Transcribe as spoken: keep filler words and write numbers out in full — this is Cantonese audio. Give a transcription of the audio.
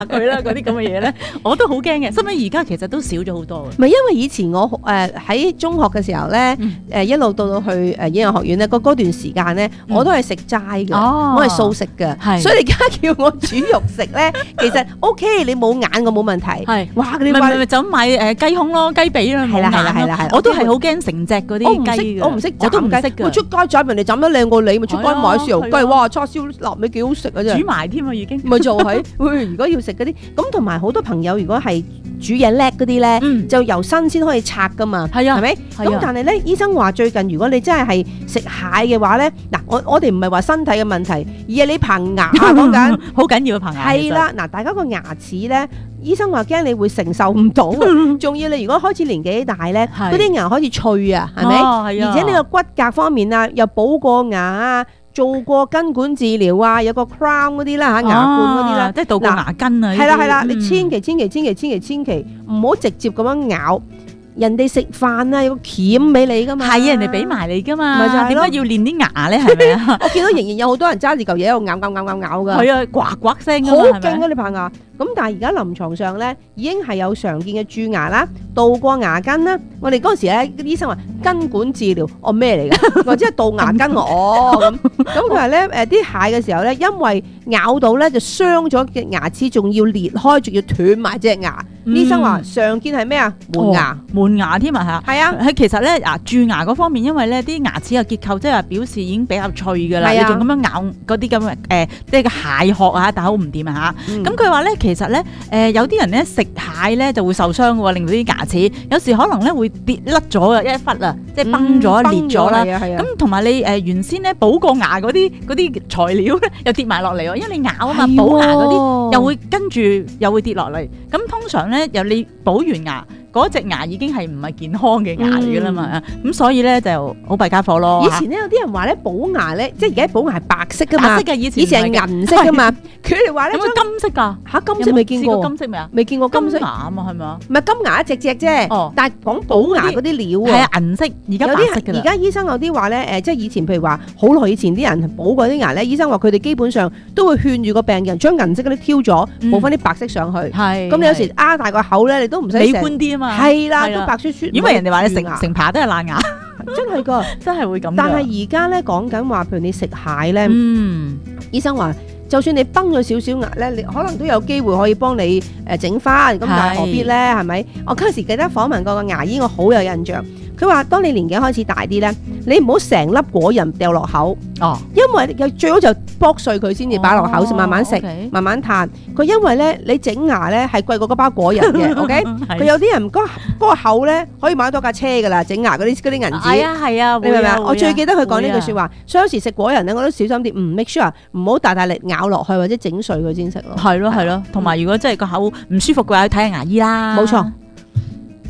佢啦，嗰啲咁嘅嘢咧，我都好驚嘅。所以而家其實都少咗好多嘅。 唔係因為以前我誒喺中學嘅時候咧，誒一路到到去誒演藝學院咧，嗰嗰段時間咧，我都係食齋嘅，我係素食嘅，所以你而家叫我煮肉食咧，其實 O K， 你冇眼我冇問題。 係， 哇！你咪咪咪就咁買誒雞胸咯，雞髀啦， 係啦係啦係啦係啦， 我都係好驚成隻嗰啲雞嘅。 我唔識， 我都唔識㗎。 我出街斬人哋斬得靚過你，咪出街買豉油雞，哇！叉燒臘味幾好食啊！真係煮埋添啊，已經。 咪就係，喂！如果要食嗰啲咁，同埋好多朋友如果係煮嘢叻嗰啲咧，就由新鮮可以拆噶嘛，係啊，係咪？咁但係咧，醫生話最近如果你真係係食蟹嘅話咧，嗱，我我哋唔係話身體嘅問題，而係你棚牙講緊好緊要嘅棚牙。 係啦，嗱，大家個牙齒咧，醫生話驚你會承受唔到，仲要你如果開始年紀大咧，嗰啲牙開始脆啊，係咪？而且你個骨骼方面啊，又補過牙啊。做過根管治療啊，有個 crown 嗰啲啦嚇，牙冠嗰啲啦， 即係杜過牙根啊。 係啦係啦，你千祈千祈千祈千祈千祈唔好直接咁樣咬。人哋食飯啊，有個鉗俾你噶嘛。係啊，人哋俾埋你噶嘛。 咪就係咯。 點解要練啲牙咧？係咪啊？ 我見到仍然有好多人揸住嚿嘢喺度咬咬咬咬咬㗎。 係啊，呱呱聲㗎嘛。 好勁啊！你棚牙。咁但係而家臨床上咧已經係有常見嘅蛀牙啦、杜過牙根啦。我哋嗰陣時咧，醫生話根管治療，我咩嚟㗎？我即係杜牙根哦咁。咁佢話咧誒啲蟹嘅時候咧，因為咬到咧就傷咗嘅牙齒，仲要裂開，仲要斷埋隻牙。醫生話常見係咩啊？門牙， 門牙添啊嚇。係啊，係其實咧啊蛀牙嗰方面，因為咧啲牙齒嘅結構即係話表示已經比較脆㗎啦。你仲咁樣咬嗰啲咁嘅誒，即係個蟹殼啊，但係好唔掂啊嚇。咁佢話咧其實咧誒有啲人咧食蟹咧就會受傷嘅喎，令到啲牙齒有時可能咧會跌甩咗啊一忽啊，即係崩咗裂咗啦。咁同埋你誒原先咧補過牙嗰啲嗰啲材料咧又跌埋落嚟喎，因為你咬啊嘛，補牙嗰啲又會跟住又會跌落嚟。咁通常咧由你補完牙。嗰隻牙已經係唔係健康嘅牙嚟㗎啦嘛，咁、嗯、所以咧就好弊家伙咯。 以前咧有啲人話咧補牙咧，即係而家補牙係白色㗎嘛， 白色嘅以前以前係銀色㗎嘛。佢哋話咧有冇金色㗎？ 嚇金色未見過？ 金色未啊？ 未見過金色牙啊嘛係咪啊？ 唔係金牙一隻隻啫，哦、但係講補牙嗰啲料係啊銀色，而家白色㗎啦。 而家醫生有啲話咧誒，即係以前譬如話好耐以前啲人補過啲牙咧，醫生話佢哋基本上都會勸住個病人將銀色嗰啲挑咗，補翻啲白色上去。係咁、嗯、你有時啱大個口咧，你都唔使美觀啲啊嘛。 係啦。白雪雪， 因為人哋話你成成排都係爛牙， 真係噶， 真係會咁。 但係而家咧講緊話，譬如你食蟹咧， 嗯， 醫生話，就算你崩咗少少牙咧，你可能都有機會可以幫你誒整翻，咁但係何必咧？係咪？我嗰陣時記得訪問過個牙醫，我好有印象。佢話：當你年紀開始大啲咧，你唔好成粒果仁掉落口，哦，因為最好就剝碎佢先至擺落口，先慢慢食，慢慢嘆。佢因為咧，你整牙咧係貴過嗰包果仁嘅，OK？佢有啲人嗰嗰個口咧可以買多架車㗎啦，整牙嗰啲嗰啲銀紙。係啊係啊，你明唔明？我最記得佢講呢句説話，所以有時食果仁咧，我都小心啲，唔 make sure 唔好大大力咬落去或者整碎佢先食咯。 係咯係咯，同埋如果真係個口唔舒服嘅話，去睇下牙醫啦。 冇錯。